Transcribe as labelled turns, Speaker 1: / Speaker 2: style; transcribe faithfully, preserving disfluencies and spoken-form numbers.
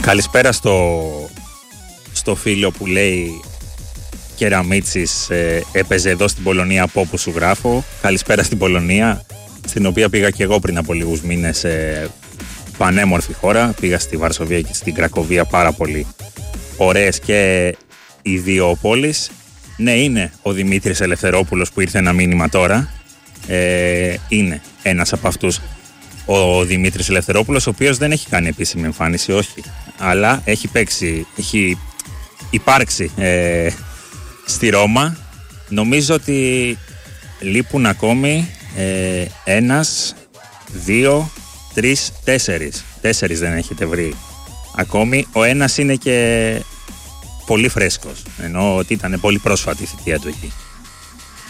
Speaker 1: Καλησπέρα στο, στο φίλο που λέει Κεραμίτσης ε, έπαιζε εδώ στην Πολωνία από όπου σου γράφω. Καλησπέρα στην Πολωνία, στην οποία πήγα και εγώ πριν από λίγους μήνες. Ε, πανέμορφη χώρα. Πήγα στη Βαρσοβία και στην Κρακοβία, πάρα πολύ ωραίες και οι δύο πόλεις. Ναι, είναι ο Δημήτρης Ελευθερόπουλος που ήρθε ένα μήνυμα τώρα. Ε, είναι ένας από αυτούς ο Δημήτρης Ελευθερόπουλος, ο οποίος δεν έχει κάνει επίσημη εμφάνιση, όχι, αλλά έχει παίξει, έχει υπάρξει ε, στη Ρώμα. Νομίζω ότι λείπουν ακόμη ε, ένας, δύο, τρεις, τέσσερις. Τέσσερις δεν έχετε βρει ακόμη. Ο ένας είναι και πολύ φρέσκος, ενώ ότι ήταν πολύ πρόσφατη η θητεία του εκεί.